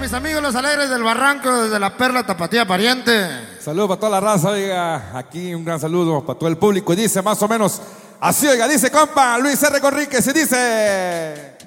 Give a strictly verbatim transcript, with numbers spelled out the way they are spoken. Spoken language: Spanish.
mis amigos los alegres del Barranco, desde la Perla Tapatía Pariente. Saludos para toda la raza, oiga. Aquí un gran saludo para todo el público. Y dice más o menos así, oiga, dice compa Luis R. Conríquez y dice...